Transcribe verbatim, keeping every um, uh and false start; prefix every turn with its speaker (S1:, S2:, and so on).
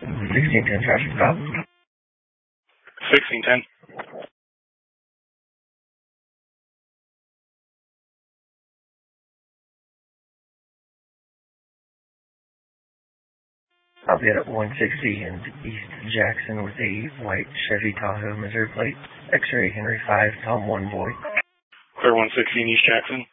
S1: sixteen ten traffic stop.
S2: sixteen ten.
S1: I'll be at one sixty in East Jackson with a white Chevy Tahoe Missouri plate. X-ray Henry five, Tom one boy.
S2: Clear one sixteen East Jackson.